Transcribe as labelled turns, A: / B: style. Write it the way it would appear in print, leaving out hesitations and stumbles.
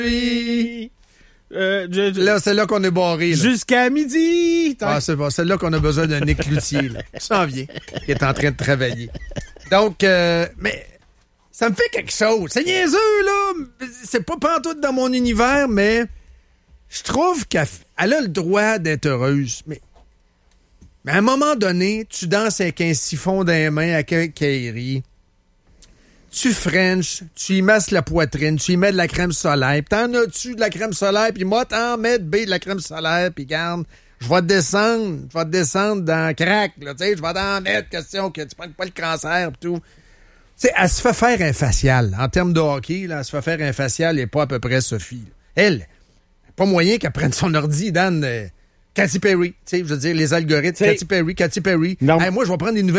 A: Là, c'est là qu'on est barré. Là.
B: Jusqu'à midi.
A: C'est bon. C'est là qu'on a besoin d'un Nick Cloutier. Là. Ça en vient. Qui est en train de travailler. Donc, mais ça me fait quelque chose. C'est niaiseux, là. C'est pas pantoute dans mon univers, mais je trouve qu'elle a le droit d'être heureuse. Mais à un moment donné, tu danses avec un siphon dans les mains, avec un caillerie. Tu frenches, tu y masses la poitrine, tu y mets de la crème solaire. Puis t'en as-tu de la crème solaire, puis moi, t'en mets de la crème solaire, puis garde, je vais te descendre dans le crack, là, tu sais, je vais t'en mettre, question que tu prennes pas le cancer, pis tout. Tu sais, elle se fait faire un facial. En termes de hockey, là, elle se fait faire un facial et pas à peu près Sophie. Là. Elle, pas moyen qu'elle prenne son ordi, Dan... Katy Perry, tu sais, je veux dire, les algorithmes. Katy Perry.
B: Non.
A: Hey, moi, je vais prendre des nouvelles